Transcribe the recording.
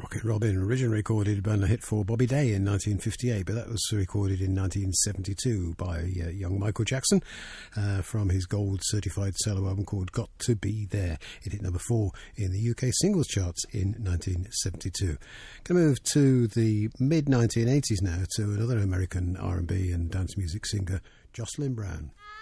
Rockin' Robin, originally recorded and a hit for Bobby Day in 1958, but that was recorded in 1972 by young Michael Jackson from his gold certified solo album called Got to Be There. It hit number 4 in the UK singles charts in 1972. Going to move to the mid-1980s now to another American R&B and dance music singer, Jocelyn Brown.